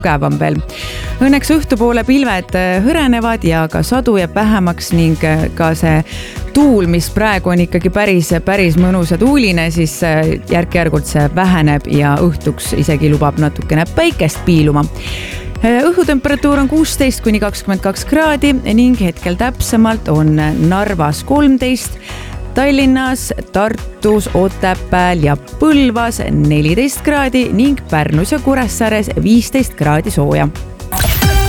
tugevam veel. Õnneks õhtupoole pilved hõrenevad ja ka sadu jääb vähemaks ning ka see tuul, mis praegu on ikkagi päris mõnusa tuuline, siis järk-järgult see väheneb ja õhtuks isegi lubab natukene päikest piiluma. Õhutemperatuur on 16–22 kraadi ning hetkel täpsemalt on Narvas 13, Tallinnas, Tartus, Otepääl ja Põlvas 14 kraadi ning Pärnus ja Kuressaares 15 kraadi sooja.